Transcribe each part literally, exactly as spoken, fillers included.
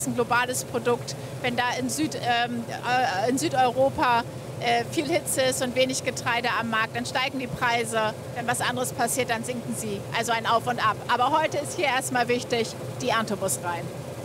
Ein globales Produkt, wenn da in, Süd, ähm, äh, in Südeuropa äh, viel Hitze ist und wenig Getreide am Markt, dann steigen die Preise. Wenn was anderes passiert, dann sinken sie. Also ein Auf und Ab. Aber heute ist hier erstmal wichtig, die Erntebus rein.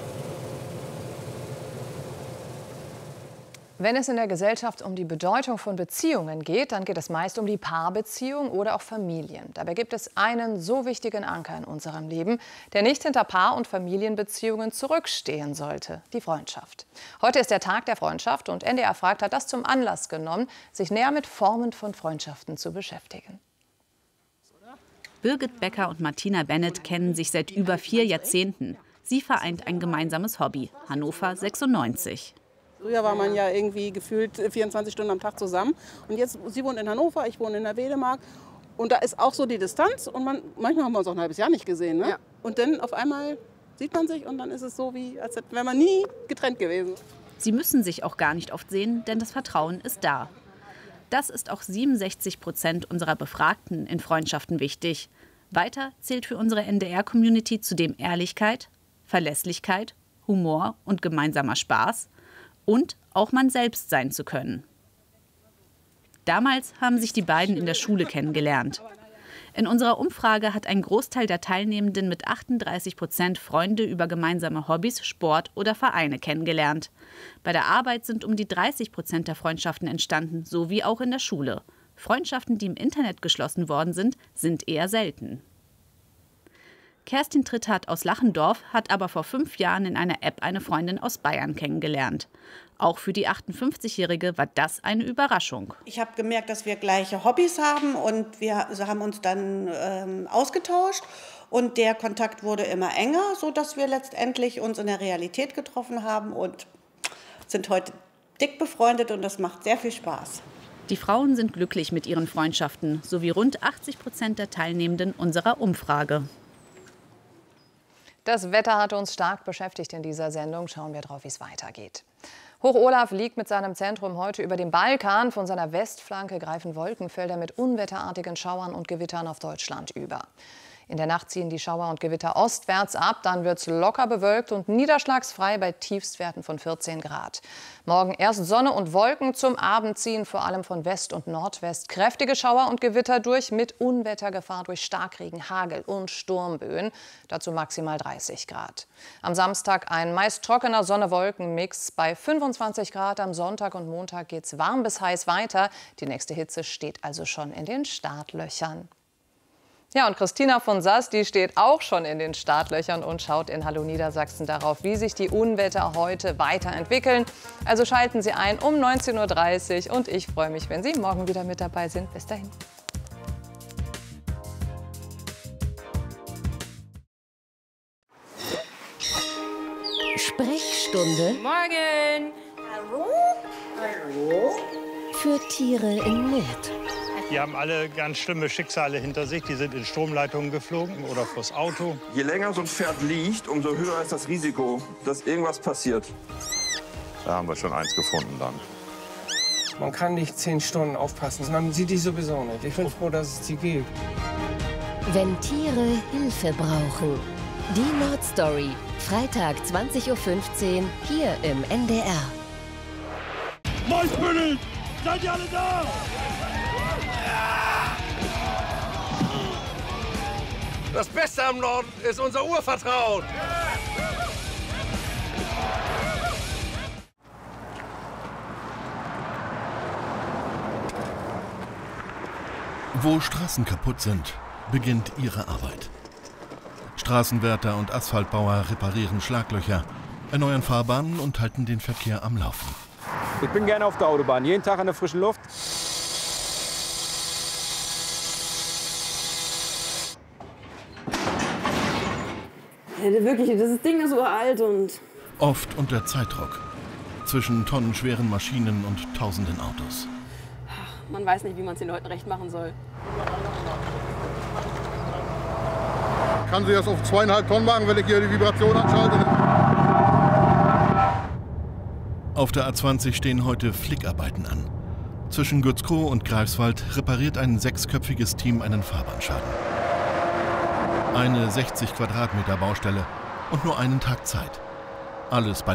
Wenn es in der Gesellschaft um die Bedeutung von Beziehungen geht, dann geht es meist um die Paarbeziehung oder auch Familien. Dabei gibt es einen so wichtigen Anker in unserem Leben, der nicht hinter Paar- und Familienbeziehungen zurückstehen sollte: die Freundschaft. Heute ist der Tag der Freundschaft und N D R fragt hat das zum Anlass genommen, sich näher mit Formen von Freundschaften zu beschäftigen. Birgit Becker und Martina Bennett kennen sich seit über vier Jahrzehnten. Sie vereint ein gemeinsames Hobby: Hannover sechsundneunzig. Früher war man ja irgendwie gefühlt vierundzwanzig Stunden am Tag zusammen. Und jetzt, sie wohnt in Hannover, ich wohne in der Wedemark. Und da ist auch so die Distanz. Und man, manchmal haben wir uns auch ein halbes Jahr nicht gesehen. Ne? Ja. Und dann auf einmal sieht man sich und dann ist es so, wie als wäre man nie getrennt gewesen. Sie müssen sich auch gar nicht oft sehen, denn das Vertrauen ist da. Das ist auch siebenundsechzig Prozent unserer Befragten in Freundschaften wichtig. Weiter zählt für unsere N D R-Community zudem Ehrlichkeit, Verlässlichkeit, Humor und gemeinsamer Spaß. Und auch man selbst sein zu können. Damals haben sich die beiden in der Schule kennengelernt. In unserer Umfrage hat ein Großteil der Teilnehmenden mit achtunddreißig Prozent Freunde über gemeinsame Hobbys, Sport oder Vereine kennengelernt. Bei der Arbeit sind um die dreißig Prozent der Freundschaften entstanden, so wie auch in der Schule. Freundschaften, die im Internet geschlossen worden sind, sind eher selten. Kerstin Tritthardt aus Lachendorf hat aber vor fünf Jahren in einer App eine Freundin aus Bayern kennengelernt. Auch für die achtundfünfzigjährige war das eine Überraschung. Ich habe gemerkt, dass wir gleiche Hobbys haben und wir haben uns dann ähm, ausgetauscht. Und der Kontakt wurde immer enger, sodass wir letztendlich uns in der Realität getroffen haben und sind heute dick befreundet und das macht sehr viel Spaß. Die Frauen sind glücklich mit ihren Freundschaften, sowie rund achtzig Prozent der Teilnehmenden unserer Umfrage. Das Wetter hat uns stark beschäftigt in dieser Sendung. Schauen wir drauf, wie es weitergeht. Hoch-Olaf liegt mit seinem Zentrum heute über dem Balkan. Von seiner Westflanke greifen Wolkenfelder mit unwetterartigen Schauern und Gewittern auf Deutschland über. In der Nacht ziehen die Schauer und Gewitter ostwärts ab. Dann wird es locker bewölkt und niederschlagsfrei bei Tiefstwerten von vierzehn Grad. Morgen erst Sonne und Wolken. Zum Abend ziehen vor allem von West und Nordwest kräftige Schauer und Gewitter durch mit Unwettergefahr durch Starkregen, Hagel und Sturmböen. Dazu maximal dreißig Grad. Am Samstag ein meist trockener Sonne-Wolken-Mix bei fünfundzwanzig Grad. Am Sonntag und Montag geht es warm bis heiß weiter. Die nächste Hitze steht also schon in den Startlöchern. Ja, und Christina von Sass, die steht auch schon in den Startlöchern und schaut in Hallo Niedersachsen darauf, wie sich die Unwetter heute weiterentwickeln. Also schalten Sie ein um neunzehn Uhr dreißig und ich freue mich, wenn Sie morgen wieder mit dabei sind. Bis dahin. Sprechstunde. Morgen. Hallo? Hallo? Für Tiere in Not. Die haben alle ganz schlimme Schicksale hinter sich. Die sind in Stromleitungen geflogen oder vors Auto. Je länger so ein Pferd liegt, umso höher ist das Risiko, dass irgendwas passiert. Da haben wir schon eins gefunden dann. Man kann nicht zehn Stunden aufpassen. Man sieht die sowieso nicht. Ich bin froh, dass es die gibt. Wenn Tiere Hilfe brauchen. Die Nordstory. Freitag zwanzig Uhr fünfzehn hier im N D R. Mäusbündel! Seid ihr alle da? Das Beste am Norden ist unser Urvertrauen. Wo Straßen kaputt sind, beginnt ihre Arbeit. Straßenwärter und Asphaltbauer reparieren Schlaglöcher, erneuern Fahrbahnen und halten den Verkehr am Laufen. Ich bin gerne auf der Autobahn, jeden Tag an der frischen Luft. Ja, wirklich, das Ding ist uralt und... Oft unter Zeitdruck. Zwischen tonnenschweren Maschinen und tausenden Autos. Man weiß nicht, wie man es den Leuten recht machen soll. Kann sie das auf zweieinhalb Tonnen machen, wenn ich hier die Vibration anschalte? Auf der A zwanzig stehen heute Flickarbeiten an. Zwischen Gützkow und Greifswald repariert ein sechsköpfiges Team einen Fahrbahnschaden. Eine sechzig Quadratmeter Baustelle und nur einen Tag Zeit. Alles bei